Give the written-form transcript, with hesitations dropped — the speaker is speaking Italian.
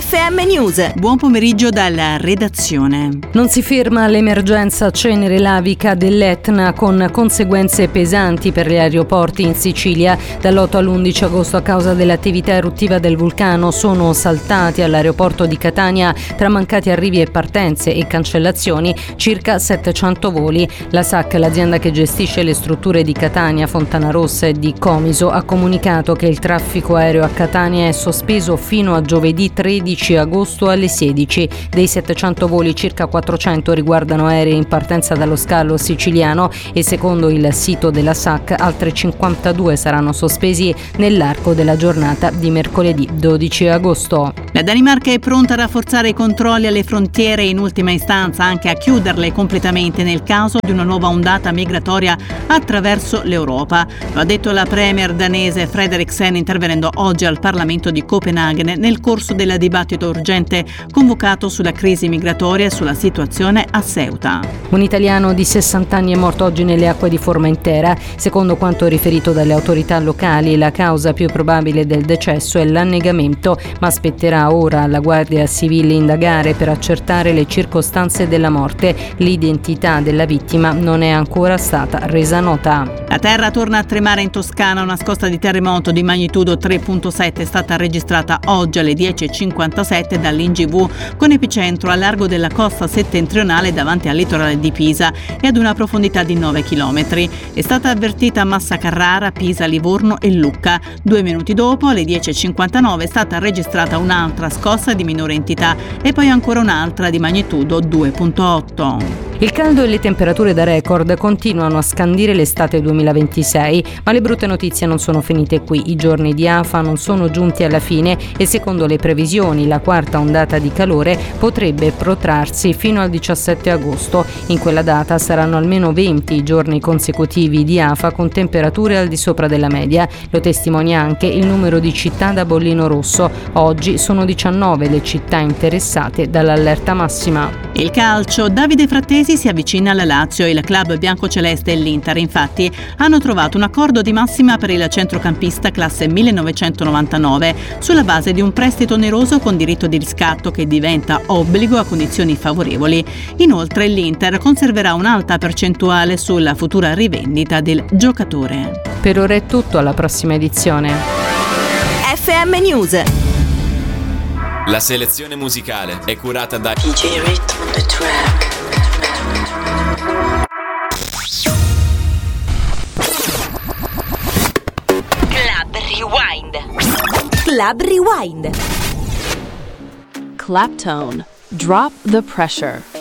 FM News. Buon pomeriggio dalla redazione. Non si ferma l'emergenza cenere lavica dell'Etna, con conseguenze pesanti per gli aeroporti in Sicilia. Dall'8 all'11 agosto, a causa dell'attività eruttiva del vulcano, sono saltati all'aeroporto di Catania, tra mancati arrivi e partenze e cancellazioni, circa 700 voli. La SAC, l'azienda che gestisce le strutture di Catania, Fontanarossa e di Comiso, ha comunicato che il traffico aereo a Catania è sospeso fino a giovedì 13 agosto alle 16. Dei 700 voli, circa 400 riguardano aerei in partenza dallo scalo siciliano e, secondo il sito della SAC, altre 52 saranno sospesi nell'arco della giornata di mercoledì 12 agosto. La Danimarca è pronta a rafforzare i controlli alle frontiere e, in ultima istanza, anche a chiuderle completamente nel caso di una nuova ondata migratoria attraverso l'Europa. Lo ha detto la premier danese Frederiksen, intervenendo oggi al Parlamento di Copenaghen nel corso del dibattito urgente convocato sulla crisi migratoria e sulla situazione a Ceuta. Un italiano di 60 anni è morto oggi nelle acque di Formentera. Secondo quanto riferito dalle autorità locali, la causa più probabile del decesso è l'annegamento, ma spetterà ora alla Guardia Civile indagare per accertare le circostanze della morte. L'identità della vittima non è ancora stata resa nota. La terra torna a tremare in Toscana. Una scossa di terremoto di magnitudo 3.7 è stata registrata oggi alle 10.57 dall'INGV, con epicentro a largo della costa settentrionale davanti al litorale di Pisa e ad una profondità di 9 km. È stata avvertita a Massa Carrara, Pisa, Livorno e Lucca. 2 minuti dopo, alle 10.59, è stata registrata un'altra scossa di minore entità e poi ancora un'altra di magnitudo 2.8. Il caldo e le temperature da record continuano a scandire l'estate 2026, ma le brutte notizie non sono finite qui. I giorni di afa non sono giunti alla fine e, secondo le previsioni, la quarta ondata di calore potrebbe protrarsi fino al 17 agosto. In quella data saranno almeno 20 i giorni consecutivi di afa con temperature al di sopra della media. Lo testimonia anche il numero di città da bollino rosso. Oggi sono 19 le città interessate dall'allerta massima. Il calcio. Davide Frattesi si avvicina alla Lazio. Il club biancoceleste e l'Inter, infatti, hanno trovato un accordo di massima per il centrocampista classe 1999 sulla base di un prestito oneroso con diritto di riscatto che diventa obbligo a condizioni favorevoli. Inoltre l'Inter conserverà un'alta percentuale sulla futura rivendita del giocatore. Per ora è tutto, alla prossima edizione. FM News. La selezione musicale è curata da DJ Rhythm on the track. Club Rewind. Club Rewind. Claptone. Drop the pressure.